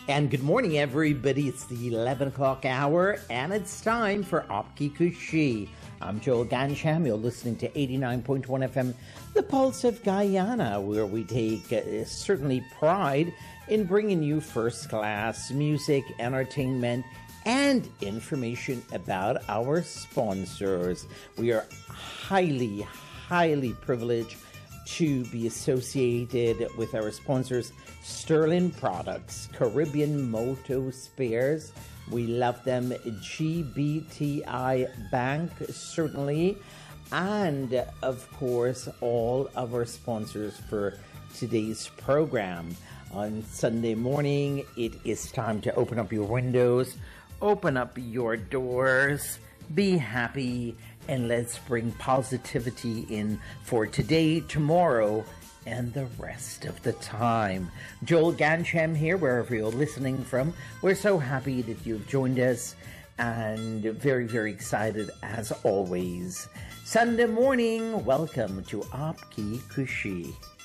And good morning, everybody. It's the 11 o'clock hour, and it's time for Opki Kushi. I'm Joel Gansham. You're listening to 89.1 FM, The Pulse of Guyana, where we take certainly pride in bringing you first-class music, entertainment, and information about our sponsors. We are highly privileged to be associated with our sponsors, Sterling Products, Caribbean Moto Spares. We love them. GBTI Bank, certainly. And, of course, all of our sponsors for today's program. On Sunday morning, it is time to open up your windows, open up your doors, be happy, and let's bring positivity in for today, tomorrow, and the rest of the time. Joel Gansham here, wherever you're listening from. We're so happy that you've joined us and very excited as always. Sunday morning, welcome to Opki Kushi.